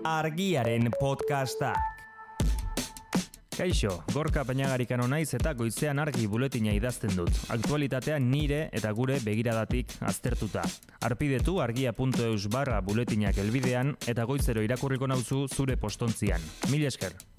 Argiaren podcastak. Kaixo, Gorka Painagarikano naiz eta goizean Argi buletina idazten dut. Aktualitatea nire eta gure begiradatik aztertuta. Arpidetu argia.eus/buletinak helbidean eta goizero irakurriko nauzu zure postontzian. Mil esker.